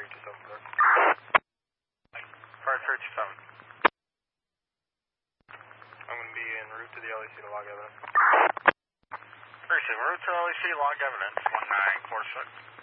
327, Fire 327. I'm going to be en route to the LEC to log evidence. Appreciate it. En route to LEC, log evidence, 1946.